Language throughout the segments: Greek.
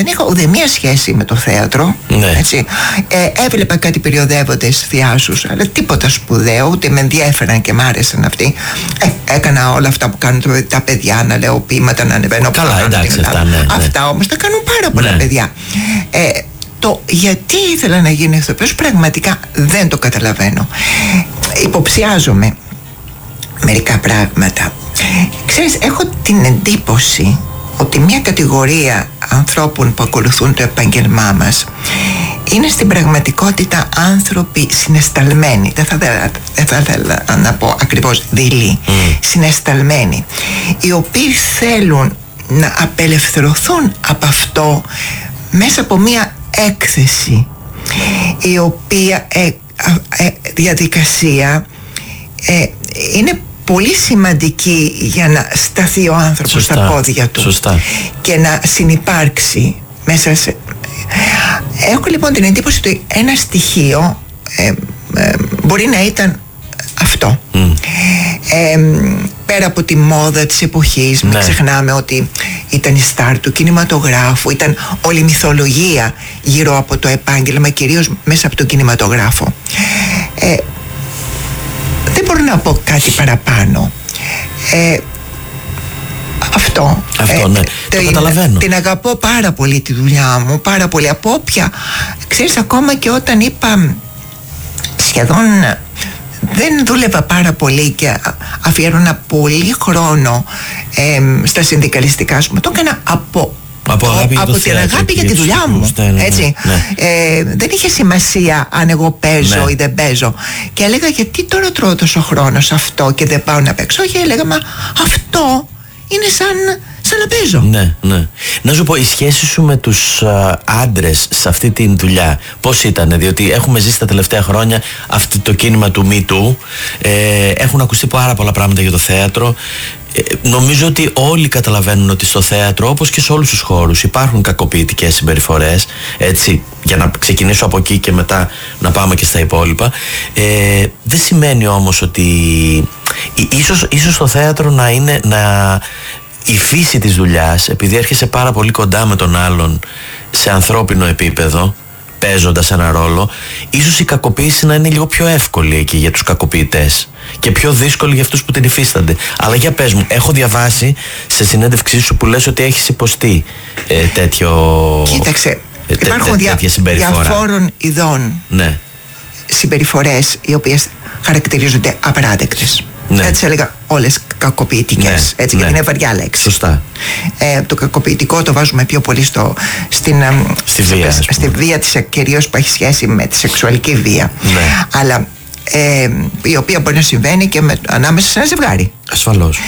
δεν είχα ουδέμια σχέση με το θέατρο. Έτσι. Έβλεπα κάτι περιοδεύοντες θειάσους, αλλά τίποτα σπουδαίο, ούτε με ενδιέφεραν και μ' άρεσαν αυτοί. Έκανα όλα αυτά που κάνουν τα παιδιά, να λέω ποίηματα, να ανεβαίνω. Καλά, εντάξει, αυτά όμως τα κάνουν πάρα πολλά παιδιά. Το γιατί ήθελα να γίνει ηθοποιός πραγματικά δεν το καταλαβαίνω. Υποψιάζομαι μερικά πράγματα. Ξέρεις, έχω την εντύπωση ότι μια κατηγορία ανθρώπων που ακολουθούν το επάγγελμά μας είναι στην πραγματικότητα άνθρωποι συναισθαλμένοι. Δεν θα ήθελα να πω ακριβώς δειλοί, συναισθαλμένοι, οι οποίοι θέλουν να απελευθερωθούν από αυτό μέσα από μια έκθεση, η οποία διαδικασία είναι πολύ σημαντική για να σταθεί ο άνθρωπος στα πόδια του. Σωστά. Και να συνυπάρξει μέσα σε... Έχω λοιπόν την εντύπωση ότι ένα στοιχείο μπορεί να ήταν αυτό. Πέρα από τη μόδα της εποχής, μην ξεχνάμε ότι ήταν η στάρ του κινηματογράφου, ήταν όλη η μυθολογία γύρω από το επάγγελμα, κυρίως μέσα από τον κινηματογράφο. Δεν μπορώ να πω κάτι παραπάνω. Αυτό ναι, το καταλαβαίνω. Την αγαπώ πάρα πολύ τη δουλειά μου, πάρα πολύ. Από όποια, ξέρεις, ακόμα και όταν είπα σχεδόν δεν δούλευα πάρα πολύ και αφιέρωνα πολύ χρόνο στα συνδικαλιστικά σου, το έκανα από την αγάπη για τη δουλειά μου. Έτσι. Δεν είχε σημασία αν εγώ παίζω ή δεν παίζω. Και έλεγα, γιατί τώρα τρώω τόσο χρόνο σε αυτό και δεν πάω να παίξω? Και έλεγα, μα αυτό είναι σαν να παίζω. Ναι. Να σου πω, η σχέση σου με τους άντρες σε αυτή τη δουλειά πώς ήταν? Διότι έχουμε ζήσει τα τελευταία χρόνια αυτό το κίνημα του Me Too, έχουν ακουστεί πάρα πολλά πράγματα για το θέατρο. Νομίζω ότι όλοι καταλαβαίνουν ότι στο θέατρο, όπως και σε όλους τους χώρους, υπάρχουν κακοποιητικές συμπεριφορές, έτσι, για να ξεκινήσω από εκεί και μετά να πάμε και στα υπόλοιπα. Δεν σημαίνει όμως ότι ίσως το θέατρο να είναι η φύση της δουλειάς, επειδή έρχεσαι πάρα πολύ κοντά με τον άλλον σε ανθρώπινο επίπεδο, παίζοντας ένα ρόλο, ίσως η κακοποίηση να είναι λίγο πιο εύκολη εκεί για τους κακοποιητές και πιο δύσκολη για αυτούς που την υφίστανται. Αλλά για πες μου, έχω διαβάσει σε συνέντευξή σου που λες ότι έχεις υποστεί τέτοιο... Κοίταξε, υπάρχουν διαφόρων ειδών συμπεριφορές οι οποίες χαρακτηρίζονται απαράδεκτες. Έτσι έλεγα όλες κακοποιητικές, έτσι, γιατί είναι βαριά λέξη. Σωστά. Το κακοποιητικό το βάζουμε πιο πολύ στη βία της, κυρίως που έχει σχέση με τη σεξουαλική βία. Αλλά η οποία μπορεί να συμβαίνει και ανάμεσα σε ένα ζευγάρι. Ασφαλώς.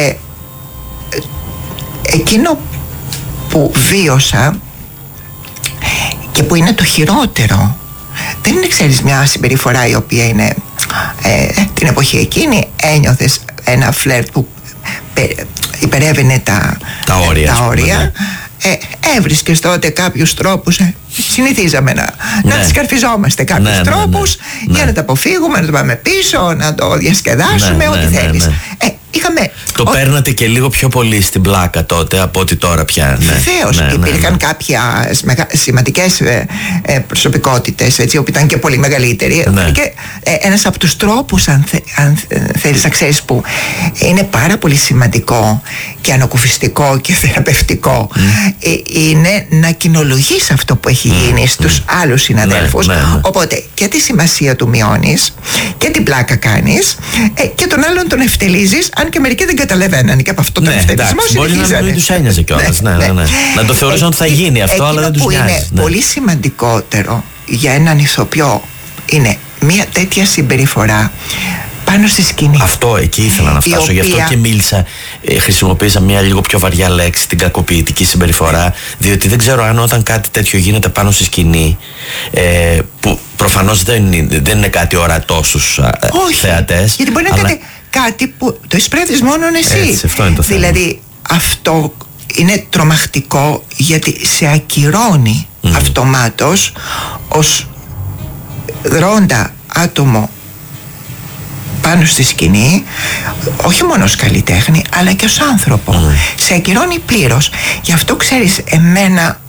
Εκείνο που βίωσα και που είναι το χειρότερο, δεν είναι, ξέρεις, μια συμπεριφορά η οποία είναι την εποχή εκείνη ένιωθες ένα φλερτ που υπερεύαινε τα όρια. Έβρισκες τότε κάποιους τρόπους, συνηθίζαμε να τις καρφιζόμαστε κάποιους τρόπους για να τα αποφύγουμε, να το πάμε πίσω, να το διασκεδάσουμε, ό,τι θέλεις. Το παίρνατε και λίγο πιο πολύ στην πλάκα τότε από ότι τώρα πια. Βεβαίως, υπήρχαν κάποια σημαντικές προσωπικότητες, έτσι, όπου ήταν και πολύ μεγαλύτεροι. Και ένας από τους τρόπους, αν θέλεις να ξέρεις, που είναι πάρα πολύ σημαντικό και ανακουφιστικό και θεραπευτικό, είναι να κοινολογείς αυτό που έχει γίνει στους άλλους συναδέλφους. Οπότε και τη σημασία του μειώνεις και την πλάκα κάνεις και τον άλλον τον ευτελίζεις, αν και μερικοί δεν καταλαβαίναν και από αυτό τον ευτελισμό συνεχίζανε. Μπορεί να μην τους ένοιαζε κιόλας. Να το θεωρούσαν ότι θα γίνει αυτό, αλλά δεν τους νοιάζει. Αυτό που είναι πολύ σημαντικότερο για έναν ηθοποιό είναι μια τέτοια συμπεριφορά πάνω στη σκηνή. Αυτό, εκεί ήθελα να φτάσω. Γι' αυτό και μίλησα, χρησιμοποίησα μια λίγο πιο βαριά λέξη, την κακοποιητική συμπεριφορά, διότι δεν ξέρω αν όταν κάτι τέτοιο γίνεται πάνω στη σκηνή, που προφανώς δεν είναι κάτι ορατό στους θεατές. Γιατί μπορεί να είναι κάτι που το εισπράττεις μόνον εσύ. Έτσι, αυτό είναι το θέμα. Δηλαδή αυτό είναι τρομακτικό, γιατί σε ακυρώνει αυτομάτως ως δρόντα άτομο πάνω στη σκηνή, όχι μόνο ως καλλιτέχνη αλλά και ως άνθρωπο. Σε ακυρώνει πλήρως. Γι' αυτό, ξέρεις, εμένα